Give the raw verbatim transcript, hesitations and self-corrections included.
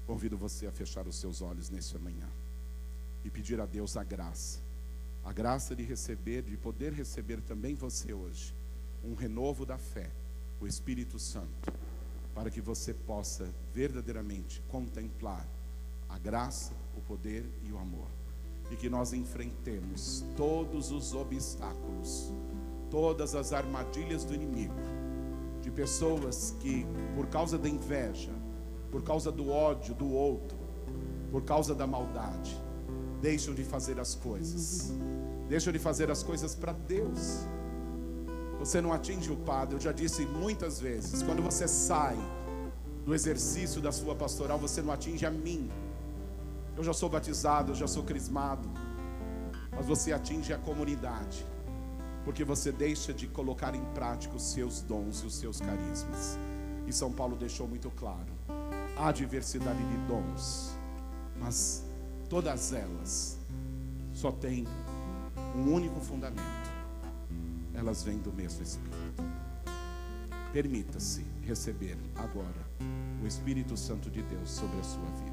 Convido você a fechar os seus olhos nessa manhã e pedir a Deus a graça, a graça de receber, de poder receber também você hoje, um renovo da fé, o Espírito Santo, para que você possa verdadeiramente contemplar a graça, o poder e o amor, e que nós enfrentemos todos os obstáculos, todas as armadilhas do inimigo, de pessoas que, por causa da inveja, por causa do ódio do outro, por causa da maldade, deixam de fazer as coisas, deixam de fazer as coisas para Deus. Você não atinge o Padre. Eu já disse muitas vezes, quando você sai do exercício da sua pastoral, você não atinge a mim. Eu já sou batizado, eu já sou crismado, mas você atinge a comunidade, porque você deixa de colocar em prática os seus dons e os seus carismas. E São Paulo deixou muito claro: há diversidade de dons, mas todas elas só têm um único fundamento: elas vêm do mesmo Espírito. Permita-se receber agora o Espírito Santo de Deus sobre a sua vida.